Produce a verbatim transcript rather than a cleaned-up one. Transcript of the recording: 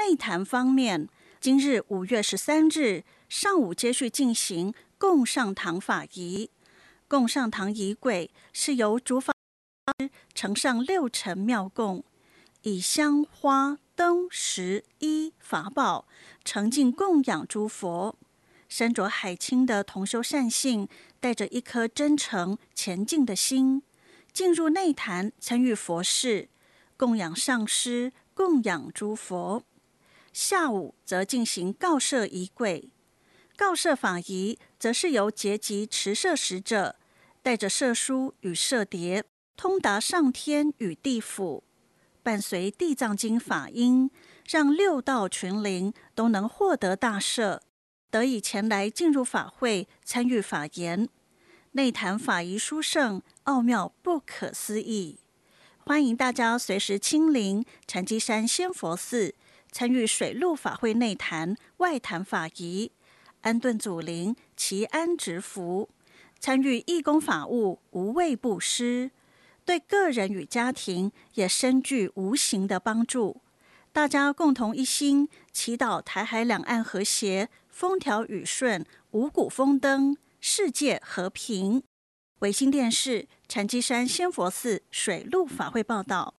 内坛方面，今日五月十三日上午接续进行供上堂法仪。供上堂仪轨是由主法师呈上六陈妙供，以香花灯石衣法宝呈进供养诸佛。身着海青的同修善信，带着一颗真诚虔敬的心，进入内坛参与佛事，供养上师，供养诸佛。下午则进行告舍仪轨，告舍法仪则是由结集持舍使者带着舍书与舍牒，通达上天与地府，伴随地藏经法音，让六道群灵都能获得大赦，得以前来进入法会参与法言。内坛法仪殊胜，奥妙不可思议。欢迎大家随时亲临禅机山仙佛寺，参与水陆法会内坛、外坛法仪，安顿祖灵，祈安植福，参与义工法务，无畏布施，对个人与家庭也深具无形的帮助。大家共同一心，祈祷台海两岸和谐，风调雨顺，五谷丰登，世界和平。维新电视禅机山仙佛寺水陆法会报道。